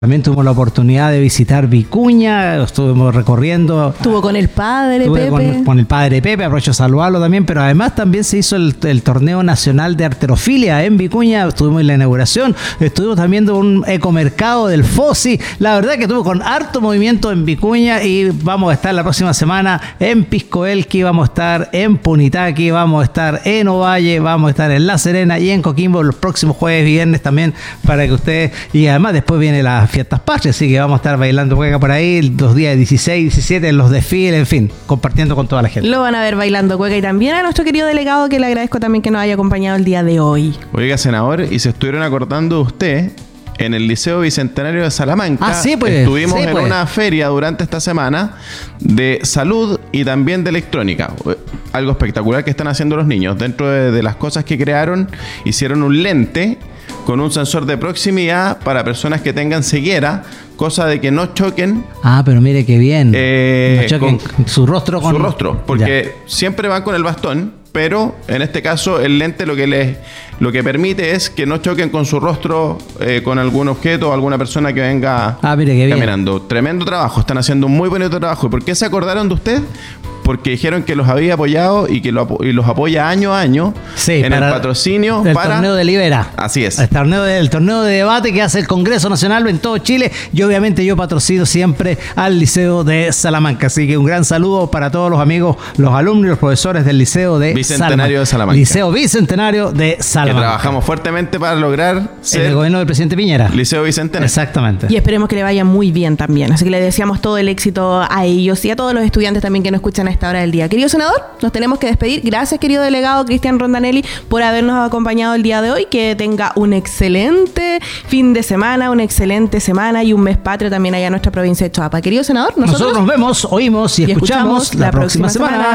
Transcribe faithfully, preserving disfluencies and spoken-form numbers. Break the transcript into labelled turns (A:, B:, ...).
A: También tuvimos la oportunidad de visitar Vicuña, estuvimos recorriendo.
B: Estuvo con el padre
A: Estuve
B: Pepe.
A: Con, con el padre Pepe, aprovecho de saludarlo también, pero además también se hizo el, el torneo nacional de arterofilia en Vicuña, estuvimos en la inauguración, estuvimos también en un ecomercado del FOSI, la verdad que estuvo con harto movimiento en Vicuña y vamos a estar la próxima semana en Piscoelqui, vamos a estar en Punitaqui, vamos a estar en Ovalle, vamos a estar en La Serena y en Coquimbo los próximos jueves y viernes también para que ustedes, y además después viene la fiestas patrias, así que vamos a estar bailando cueca por ahí los días dieciséis, diecisiete, en los desfiles, en fin, compartiendo con toda la gente.
B: Lo van a ver bailando cueca y también a nuestro querido delegado, que le agradezco también que nos haya acompañado el día de hoy.
C: Oiga, senador, y se estuvieron acordando de usted en el Liceo Bicentenario de Salamanca.
A: Ah, sí, pues.
C: Estuvimos
A: sí,
C: en
A: pues.
C: una feria durante esta semana de salud y también de electrónica. Algo espectacular que están haciendo los niños. Dentro de, de las cosas que crearon, hicieron un lente con un sensor de proximidad para personas que tengan ceguera, cosa de que no choquen.
A: Ah, pero mire qué bien.
C: Eh,
A: no choquen
C: con
A: su rostro con
C: su rostro, porque
A: ya.
C: Siempre van con el bastón, pero en este caso el lente lo que les lo que permite es que no choquen con su rostro eh, con algún objeto o alguna persona que venga
A: ah, mire qué bien.
C: caminando. Tremendo trabajo, están haciendo un muy bonito trabajo. ¿Y por qué se acordaron de usted? Porque dijeron que los había apoyado y que lo, y los apoya año a año
A: sí,
C: en el patrocinio
A: del
C: para
A: torneo de Libera.
C: Así es.
A: El torneo, de, el torneo de debate que hace el Congreso Nacional en todo Chile, y obviamente yo patrocino siempre al Liceo de Salamanca. Así que un gran saludo para todos los amigos, los alumnos y los profesores del Liceo de
C: Bicentenario
A: Salamanca.
C: de Salamanca.
A: Liceo Bicentenario de Salamanca.
C: Que trabajamos fuertemente para lograr ser
A: en el gobierno del presidente Piñera.
C: Liceo Bicentenario.
A: Exactamente.
B: Y esperemos que le vaya muy bien también. Así que le deseamos todo el éxito a ellos y a todos los estudiantes también que nos escuchan a esta hora del día. Querido senador, nos tenemos que despedir. Gracias, querido delegado Cristian Rondanelli, por habernos acompañado el día de hoy. Que tenga un excelente fin de semana, una excelente semana y un mes patrio también allá en nuestra provincia de Choapa. Querido senador, nosotros,
A: nosotros nos vemos, oímos y, y escuchamos, escuchamos la, la próxima, próxima semana. semana.